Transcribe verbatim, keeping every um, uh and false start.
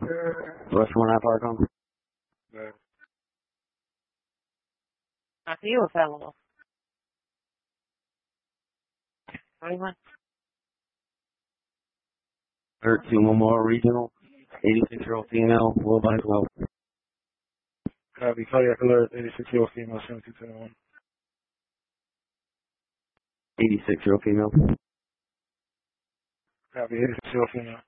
Rush one I park on. Good. I see you available. thirty-one. thirteen Memorial Regional. eighty-six-year-old female. Will by twelve. Copy. Cardiac alert. eighty-six-year-old female. seventy-two twenty-one. eighty-six-year-old female. Copy. eighty-six-year-old female.